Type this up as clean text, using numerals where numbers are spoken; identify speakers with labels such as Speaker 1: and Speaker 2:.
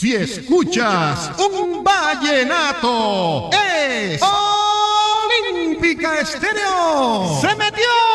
Speaker 1: Si escuchas un vallenato, es Olímpica Estéreo. ¡Se metió!